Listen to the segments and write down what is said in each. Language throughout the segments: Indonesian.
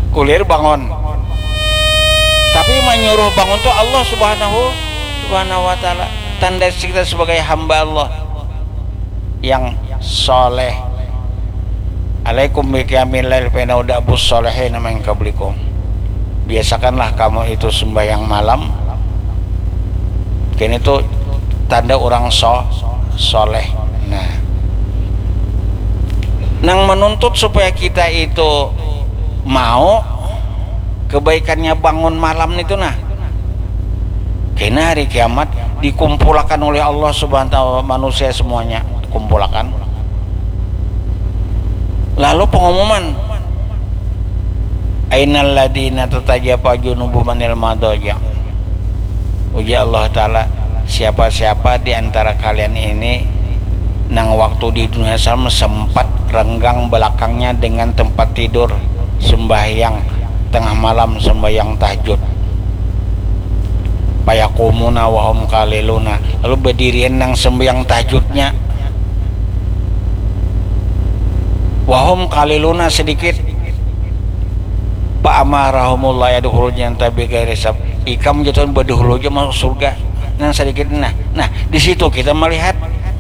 kulir bangun. Tapi menyuruh bangun tuh Allah subhanahu wa ta'ala. Tanda kita sebagai hamba Allah yang soleh. Alaikum biqiyamil lail fa innahu da'bus sholihin min qablikum. Biasakanlah kamu itu sembahyang malam. Kini itu tanda orang soleh. Nah, nang menuntut supaya kita itu mau kebaikannya bangun malam itu, nah kena hari kiamat dikumpulkan oleh Allah subhanahu wa ta'ala manusia semuanya kumpulkan. Lalu pengumuman, ainal ladina tatajafa junubuhum anil madaji'. Uji Allah ta'ala, siapa-siapa di antara kalian ini nang waktu di dunia sama sempat renggang belakangnya dengan tempat tidur, sembahyang tengah malam, sembahyang tahajud, payakumuna wahum kaliluna, lalu berdirian nang sembahyang tahajudnya wahum kaliluna sedikit, pa amarahumullah yadkhulul jannata bighairi hisab, ikam jatuh berduhulu aja masuk surga nang sedikit. Nah di situ kita melihat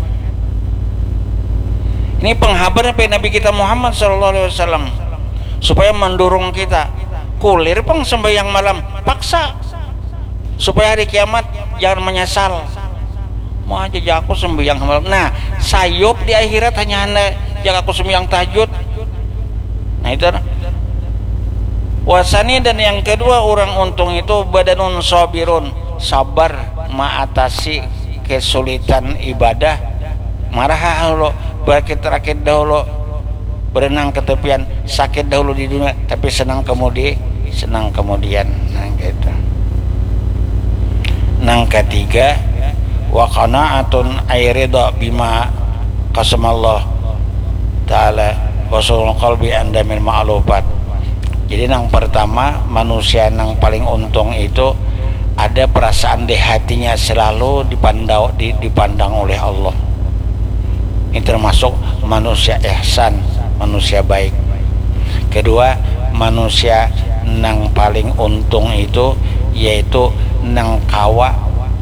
ini penghabar dari Nabi kita Muhammad SAW supaya mendorong kita kulir peng sembahyang malam, paksa supaya hari kiamat jangan menyesal. Mau aja aku sembahyang malam. Nah, sayup di akhirat hanya anda yang aku sembahyang tahajud. Nah itu wasani. Dan yang kedua, orang untung itu badanun sabirun, sabar mengatasi kesulitan ibadah. Marah dahulu, berakit-rakit dahulu, berenang ke tepian, sakit dahulu di dunia, tapi senang kemudian. Nah gitu. Nang ketiga, wa qanaatun ayrida bima qasamallah ta'ala wasulul qalbi anda min ma'lufat. Jadi nang pertama, manusia nang paling untung itu ada perasaan di hatinya selalu dipandang oleh Allah. Ini termasuk manusia ihsan, manusia baik. Kedua, manusia nang paling untung itu yaitu nang kawa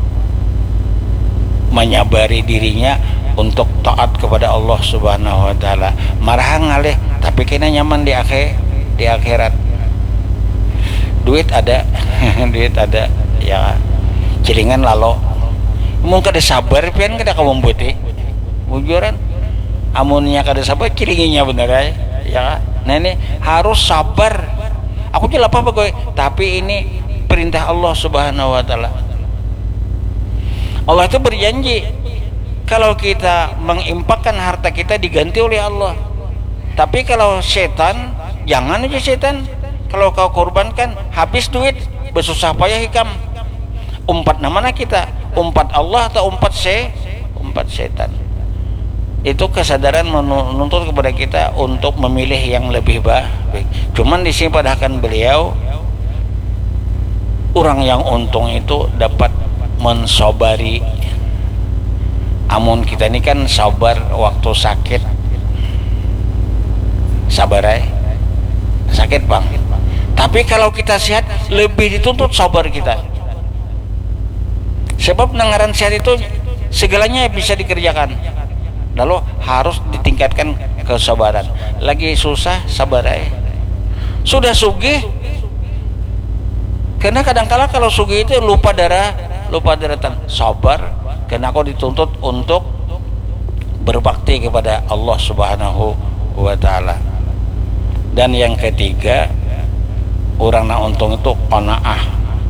menyabari dirinya untuk taat kepada Allah subhanahu wa ta'ala. Marah ngalih tapi kena nyaman di akhirat. Duit ada duit ada ya, cilingan lalu mung kada sabar pian kada kamu putih bujuran amunnya kada sabar cilinginya bener ya. Nah ini harus sabar. Aku jelas apa gue, tapi ini perintah Allah subhanahu wa ta'ala. Allah itu berjanji kalau kita mengimpakkan harta kita diganti oleh Allah. Tapi kalau setan, jangan aja setan, kalau kau korbankan habis duit, bersusah payah hikam. Umpat namanya kita, umpat Allah atau umpat setan. Itu kesadaran menuntut kepada kita untuk memilih yang lebih baik. Cuman di sini padahkan beliau, orang yang untung itu dapat mensobari. Amun kita ini kan sabar waktu sakit, sabar sakit bang. Tapi kalau kita sehat lebih dituntut sabar kita. Sebab nangaran sehat itu segalanya bisa dikerjakan. Lalu harus ditingkatkan kesabaran. Lagi susah sabar sudah sugih. Karena kadang-kala kalau sugih itu lupa daratan. Sabar, karena aku dituntut untuk berbakti kepada Allah subhanahu wa ta'ala. Dan yang ketiga, orang nak untung itu qanaah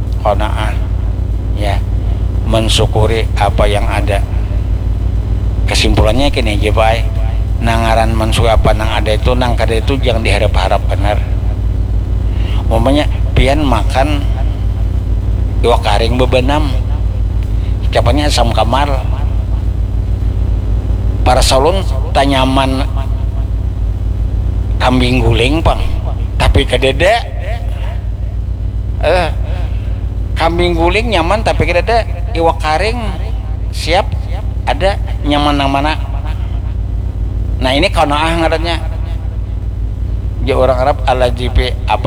ya, mensyukuri apa yang ada. Kesimpulannya kini aja pak, nangaran mensyukuri apa nang ada itu, nang kada itu jangan diharap-harap benar. Umpamanya pian makan iwak karing bebenam, ucapannya asam kamar, para salon tanyaman kambing guling pang, tapi kedede kambing guling nyaman tapi kedede iwak karing siap ada nyaman nang mana. Nah ini qanaah ngarannya. Ya orang Arab ala jipi apa